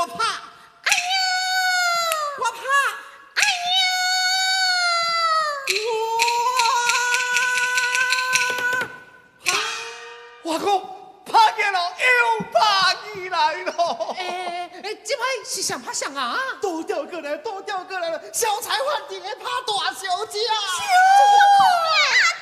我怕，哎呀，我怕，哎呀，我怕， 我讲怕见了又怕起来了。 这摆是想怕想啊？ 多掉过来，多掉过来了，小菜饭店的怕大小姐。 小